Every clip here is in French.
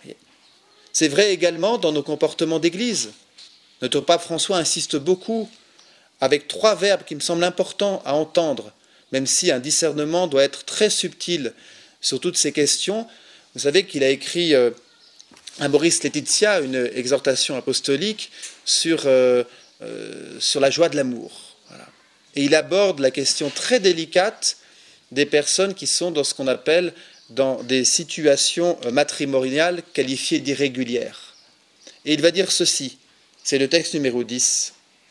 C'est vrai également dans nos comportements d'église. Notre pape François insiste beaucoup avec 3 verbes qui me semblent importants à entendre, même si un discernement doit être très subtil sur toutes ces questions. Vous savez qu'il a écrit à Maurice Laetitia une exhortation apostolique sur la joie de l'amour. Voilà. Et il aborde la question très délicate des personnes qui sont dans ce qu'on appelle dans des situations matrimoniales qualifiées d'irrégulières. Et il va dire ceci, c'est le texte numéro 10.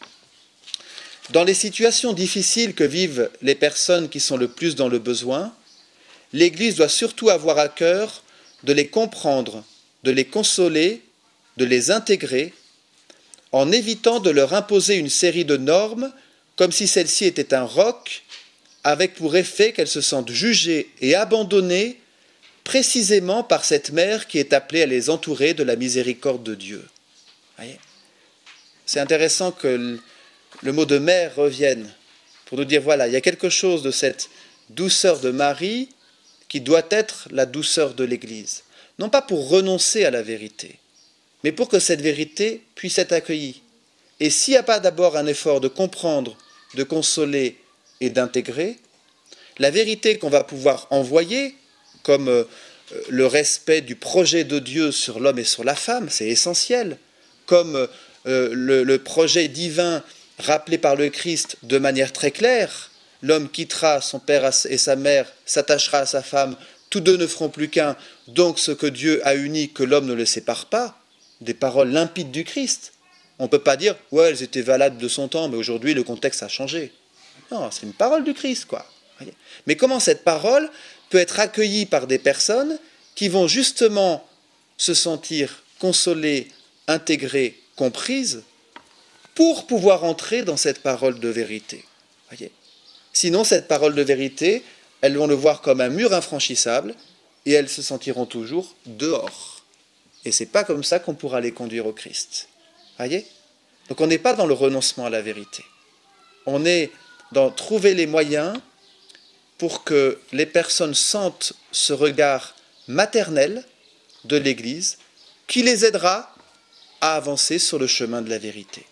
Dans les situations difficiles que vivent les personnes qui sont le plus dans le besoin, l'Église doit surtout avoir à cœur de les comprendre, de les consoler, de les intégrer, en évitant de leur imposer une série de normes comme si celle-ci était un roc, avec pour effet qu'elles se sentent jugées et abandonnées précisément par cette mère qui est appelée à les entourer de la miséricorde de Dieu. Voyez ? C'est intéressant que le mot de mère revienne pour nous dire, voilà, il y a quelque chose de cette douceur de Marie qui doit être la douceur de l'Église. Non pas pour renoncer à la vérité, mais pour que cette vérité puisse être accueillie. Et s'il n'y a pas d'abord un effort de comprendre, de consoler et d'intégrer, la vérité qu'on va pouvoir envoyer, comme le respect du projet de Dieu sur l'homme et sur la femme, c'est essentiel, comme le projet divin rappelé par le Christ de manière très claire, l'homme quittera son père et sa mère, s'attachera à sa femme, tous deux ne feront plus qu'un, donc ce que Dieu a uni, que l'homme ne le sépare pas, des paroles limpides du Christ. On ne peut pas dire, ouais, elles étaient valables de son temps, mais aujourd'hui le contexte a changé. Non, c'est une parole du Christ, quoi. Mais comment cette parole peut être accueillie par des personnes qui vont justement se sentir consolées, intégrées, comprises, pour pouvoir entrer dans cette parole de vérité. Voyez ? Sinon, cette parole de vérité, elles vont le voir comme un mur infranchissable et elles se sentiront toujours dehors. Et ce n'est pas comme ça qu'on pourra les conduire au Christ. Voyez ? Donc on n'est pas dans le renoncement à la vérité. On est dans trouver les moyens pour que les personnes sentent ce regard maternel de l'Église qui les aidera à avancer sur le chemin de la vérité.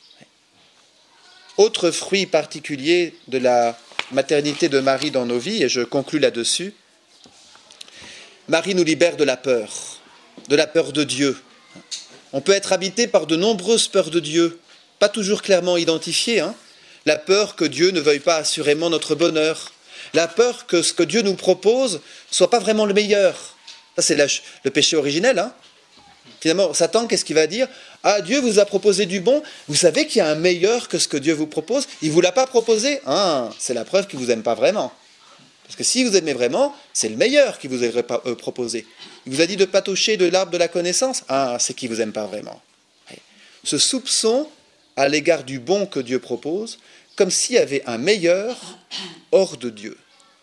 Autre fruit particulier de la maternité de Marie dans nos vies, et je conclus là-dessus, Marie nous libère de la peur de Dieu. On peut être habité par de nombreuses peurs de Dieu, pas toujours clairement identifiées. La peur que Dieu ne veuille pas assurément notre bonheur, la peur que ce que Dieu nous propose ne soit pas vraiment le meilleur. Ça, c'est le péché originel. Finalement, Satan, qu'est-ce qu'il va dire ? Ah, Dieu vous a proposé du bon, vous savez qu'il y a un meilleur que ce que Dieu vous propose, il ne vous l'a pas proposé. Ah, c'est la preuve qu'il ne vous aime pas vraiment. Parce que si vous aimez vraiment, c'est le meilleur qu'il vous aurait proposé. Il vous a dit de ne pas toucher de l'arbre de la connaissance. Ah, c'est qu'il ne vous aime pas vraiment. Ce soupçon à l'égard du bon que Dieu propose, comme s'il y avait un meilleur hors de Dieu.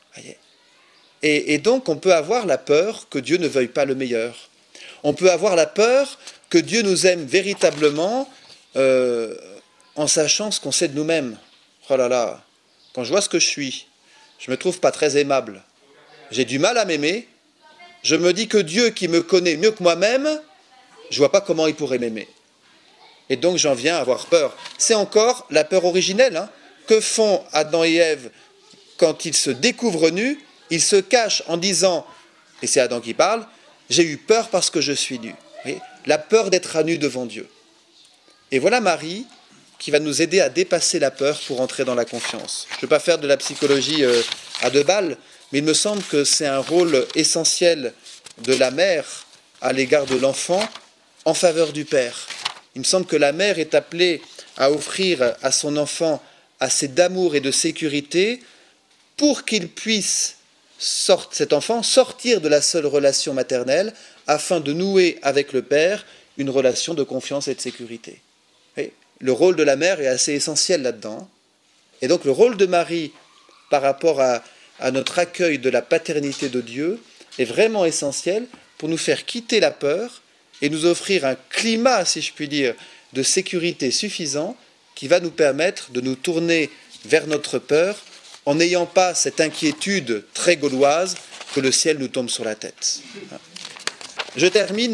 Et donc, on peut avoir la peur que Dieu ne veuille pas le meilleur. On peut avoir la peur que Dieu nous aime véritablement en sachant ce qu'on sait de nous-mêmes. Oh là là, quand je vois ce que je suis, je ne me trouve pas très aimable. J'ai du mal à m'aimer. Je me dis que Dieu qui me connaît mieux que moi-même, je ne vois pas comment il pourrait m'aimer. Et donc j'en viens à avoir peur. C'est encore la peur originelle. Que font Adam et Ève quand ils se découvrent nus ? Ils se cachent en disant, et c'est Adam qui parle, j'ai eu peur parce que je suis nu. La peur d'être à nu devant Dieu. Et voilà Marie qui va nous aider à dépasser la peur pour entrer dans la confiance. Je ne veux pas faire de la psychologie à 2 balles, mais il me semble que c'est un rôle essentiel de la mère à l'égard de l'enfant en faveur du père. Il me semble que la mère est appelée à offrir à son enfant assez d'amour et de sécurité pour qu'il puisse, cet enfant, sortir de la seule relation maternelle afin de nouer avec le père une relation de confiance et de sécurité. Et le rôle de la mère est assez essentiel là-dedans. Et donc le rôle de Marie par rapport à notre accueil de la paternité de Dieu est vraiment essentiel pour nous faire quitter la peur et nous offrir un climat, si je puis dire, de sécurité suffisant qui va nous permettre de nous tourner vers notre peur en n'ayant pas cette inquiétude très gauloise que le ciel nous tombe sur la tête. Je termine